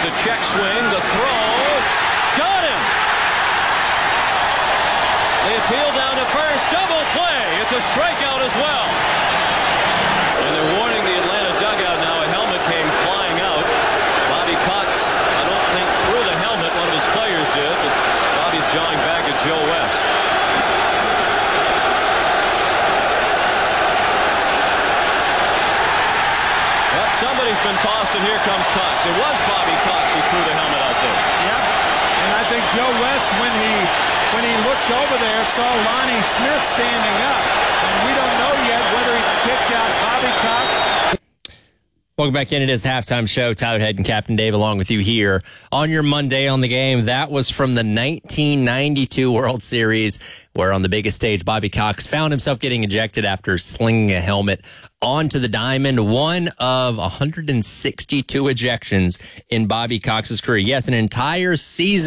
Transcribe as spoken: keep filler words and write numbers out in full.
a check swing. The throw. Got him! They appeal down to first. Double play. It's a strikeout as well. And they're warning the Atlanta dugout now. A helmet came flying out. Bobby Cox, I don't think threw the helmet. One of his players did. But Bobby's jawing back at Joe West. Well, somebody's been tossed, and here comes Cox. It was Bobby Cox who threw the helmet out there. Yep. And I think Joe West, when he when he looked over there, saw Lonnie Smith standing up. And we don't know yet whether he kicked out Bobby Cox. Welcome back in. It is the halftime show. Tyler Head and Captain Dave along with you here on your Monday on the Game. That was from the nineteen ninety-two World Series, where on the biggest stage, Bobby Cox found himself getting ejected after slinging a helmet onto the diamond. One of one hundred sixty-two ejections in Bobby Cox's career. Yes, an entire season.